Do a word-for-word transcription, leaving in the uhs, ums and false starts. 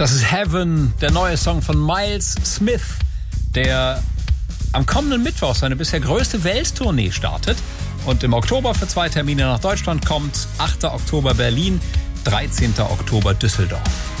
Das ist Heaven, der neue Song von Miles Smith, der am kommenden Mittwoch seine bisher größte Welttournee startet und im Oktober für zwei Termine nach Deutschland kommt. achter Oktober Berlin, dreizehnter Oktober Düsseldorf.